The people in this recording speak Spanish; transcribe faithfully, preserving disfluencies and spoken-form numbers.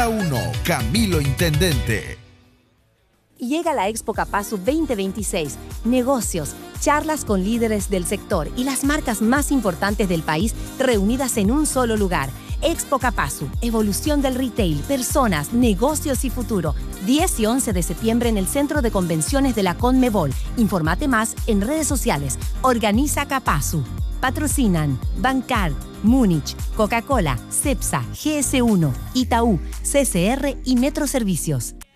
Ruta uno, Camilo Intendente. Llega la Expo Capasu veinte veintiséis. Negocios, charlas con líderes del sector y las marcas más importantes del país reunidas en un solo lugar. Expo Capasu, evolución del retail, personas, negocios y futuro. diez y once de septiembre en el Centro de Convenciones de la Conmebol. Informate más en redes sociales. Organiza Capasu. Patrocinan Bancar, Múnich, Coca-Cola, Cepsa, G S uno, Itaú, C C R y Metro Servicios.